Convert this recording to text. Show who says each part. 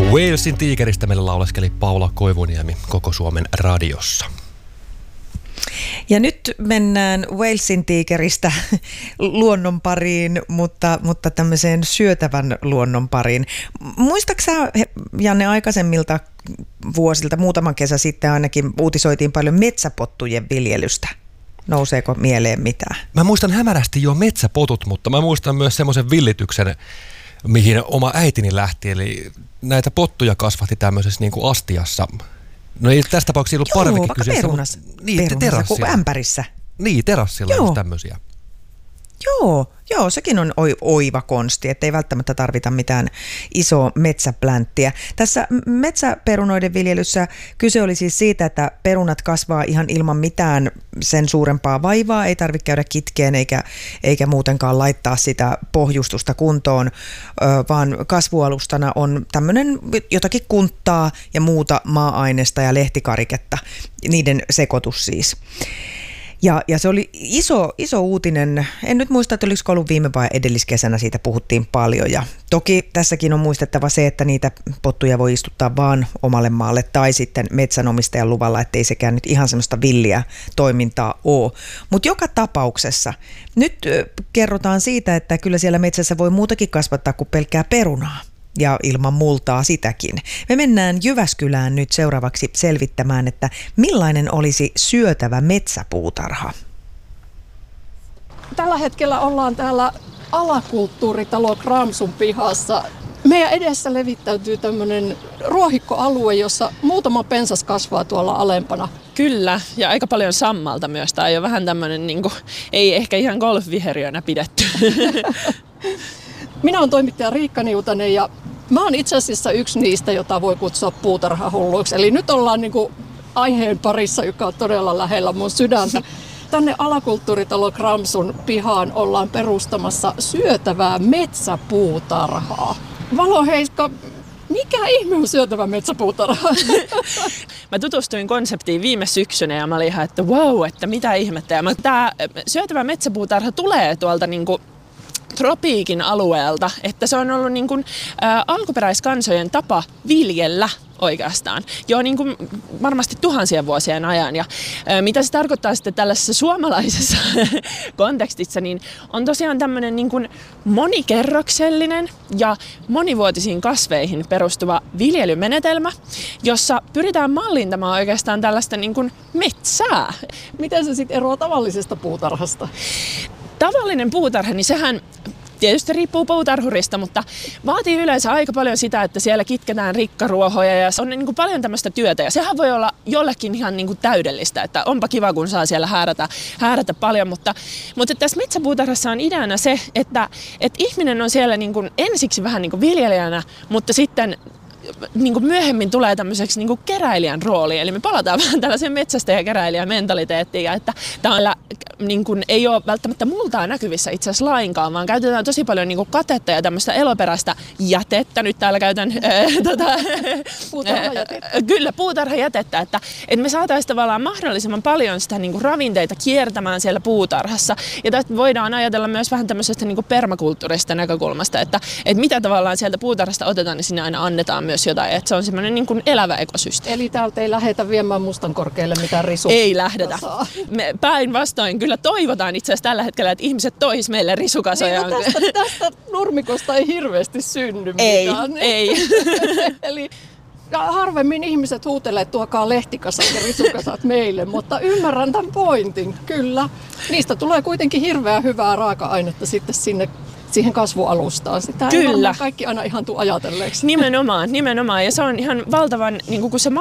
Speaker 1: Walesin tiikeristä meillä lauleskeli Paula Koivuniemi Koko Suomen radiossa.
Speaker 2: Ja nyt mennään Walesin tiikeristä luonnon pariin, mutta tämmöiseen syötävän luonnon pariin. Muistatko sä, Janne, aikaisemmilta vuosilta, muutaman kesä sitten ainakin uutisoitiin paljon metsäpottujen viljelystä? Nouseeko mieleen mitään?
Speaker 1: Mä muistan hämärästi jo metsäpotut, mutta mä muistan myös semmoisen villityksen, mihin oma äitini lähti. Eli näitä pottuja kasvatti tämmöisessä niin kuin astiassa. No ei tässä tapauksessa ollut parvekin kyseessä.
Speaker 2: Perunassa,
Speaker 1: terassilla.
Speaker 2: ämpärissä.
Speaker 1: Niin, terassilla on tämmöisiä.
Speaker 2: Joo, sekin on oiva konsti, ettei välttämättä tarvita mitään isoa metsäplänttiä. Tässä metsäperunoiden viljelyssä kyse oli siis siitä, että perunat kasvaa ihan ilman mitään sen suurempaa vaivaa, ei tarvitse käydä kitkeen eikä muutenkaan laittaa sitä pohjustusta kuntoon, vaan kasvualustana on tämmöinen jotakin kunttaa ja muuta maa-ainesta ja lehtikariketta, niiden sekoitus siis. Ja se oli iso uutinen. En nyt muista, että olisiko ollut viime vai edelliskesänä, siitä puhuttiin paljon. Ja toki tässäkin on muistettava se, että niitä pottuja voi istuttaa vaan omalle maalle tai sitten metsänomistajan luvalla, ettei sekään nyt ihan semmoista villiä toimintaa ole. Mutta joka tapauksessa nyt kerrotaan siitä, että kyllä siellä metsässä voi muutakin kasvattaa kuin pelkkää perunaa. Ja ilman multaa sitäkin. Me mennään Jyväskylään nyt seuraavaksi selvittämään, että millainen olisi syötävä metsäpuutarha.
Speaker 3: Tällä hetkellä ollaan täällä alakulttuuritalo Kramsun pihassa. Meidän edessä levittäytyy tämmöinen ruohikkoalue, jossa muutama pensas kasvaa tuolla alempana.
Speaker 4: Kyllä, ja aika paljon sammalta myös. Tämä on jo vähän tämmöinen, ei ehkä ihan golfviheriönä pidetty.
Speaker 3: Minä olen toimittaja Riikka Niutanen ja mä oon itse asiassa yksi niistä, jota voi kutsua puutarhahulluiksi. Eli nyt ollaan aiheen parissa, joka on todella lähellä mun sydäntä. Tänne alakulttuuritalo Kramsun pihaan ollaan perustamassa syötävää metsäpuutarhaa. Valo Heiska, mikä ihme on syötävä metsäpuutarha?
Speaker 4: Mä tutustuin konseptiin viime syksynä ja mä olin ihan, että wow, että mitä ihmettä. Ja tää syötävä metsäpuutarha tulee tuolta tropiikin alueelta, että se on ollut alkuperäiskansojen tapa viljellä oikeastaan jo varmasti tuhansien vuosien ajan. Ja mitä se tarkoittaa sitten tällaisessa suomalaisessa kontekstissa, niin on tosiaan tämmöinen monikerroksellinen ja monivuotisiin kasveihin perustuva viljelymenetelmä, jossa pyritään mallintamaan oikeastaan tällaista metsää.
Speaker 3: Miten se sitten eroaa tavallisesta puutarhasta?
Speaker 4: Tavallinen puutarha, niin sehän tietysti riippuu puutarhurista, mutta vaatii yleensä aika paljon sitä, että siellä kitketään rikkaruohoja ja on paljon tämmöistä työtä. Ja sehän voi olla jollekin ihan täydellistä, että onpa kiva, kun saa siellä häärätä paljon. Mutta tässä metsäpuutarhassa on ideana se, että ihminen on siellä ensiksi vähän viljelijänä, mutta sitten myöhemmin tulee tämmöiseksi keräilijän rooli. Eli me palataan vähän tällaiseen metsästäjä- ja keräilijän mentaliteettiin, ja että täällä ei ole välttämättä multaa näkyvissä itse asiassa lainkaan, vaan käytetään tosi paljon katetta ja tämmöistä eloperäistä jätettä. Nyt täällä käytän
Speaker 3: puutarhajätettä.
Speaker 4: Kyllä, puutarhajätettä, että me saataisiin tavallaan mahdollisimman paljon sitä ravinteita kiertämään siellä puutarhassa. Ja tästä voidaan ajatella myös vähän tämmöisestä permakulttuurista näkökulmasta, että mitä tavallaan sieltä puutarhasta otetaan, niin sinne aina annetaan myös jotain, että se on semmoinen elävä ekosysteemi.
Speaker 3: Eli täältä ei lähdetä viemään Mustankorkealle mitään risukkaa?
Speaker 4: Ei lähdetä. Me päinvastoin kyllä toivotaan itse asiassa tällä hetkellä, että ihmiset tois meille risukasoja.
Speaker 3: Niin, tästä nurmikosta ei hirveästi synny mitään.
Speaker 4: Ei.
Speaker 3: Eli harvemmin ihmiset huutelee, että tuokaa lehtikasat ja risukasat meille, mutta ymmärrän tämän pointin, kyllä. Niistä tulee kuitenkin hirveän hyvää raaka-ainetta sitten siihen kasvualustaan. Sitä ei
Speaker 4: kyllä.
Speaker 3: Kaikki aina ihan tule ajatelleeksi.
Speaker 4: Nimenomaan. Ja se on ihan valtavan, kun se